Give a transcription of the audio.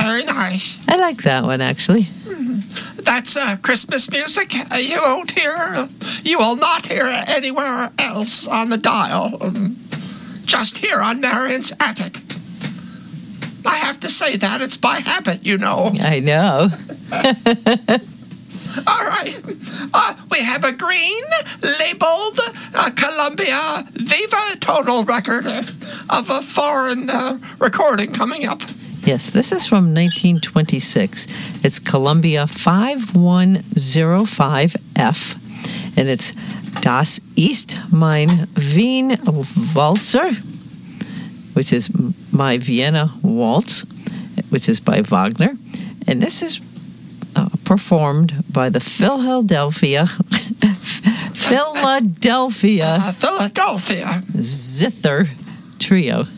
very nice. I like that one, actually. That's Christmas music you won't hear. You will not hear it anywhere else on the dial. Just here on Marion's Attic. I have to say that. It's by habit, you know. I know. All right. We have a green labeled Columbia Viva Total record of a foreign recording coming up. Yes, this is from 1926. It's Columbia 5105F, and it's Das ist mein Wien Walzer, which is my Vienna Waltz, which is by Wagner. And this is performed by the Philadelphia Philadelphia Zither Trio.